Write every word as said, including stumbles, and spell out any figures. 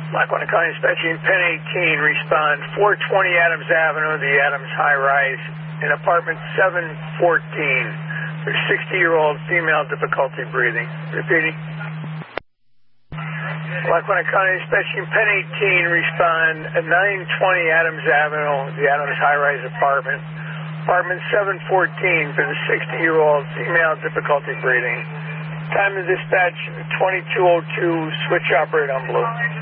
Lackawanna County Dispatching, Pen eighteen, respond four twenty Adams Avenue, the Adams High Rise, in apartment seven fourteen. There's sixty-year-old female, difficulty breathing. Repeating. Lackawanna County Dispatching, Pen eighteen, respond at nine twenty Adams Avenue, the Adams High Rise apartment. Apartment seven fourteen for the sixty-year-old female, difficulty breathing. Time of dispatch twenty-two oh two, switch operator on blue.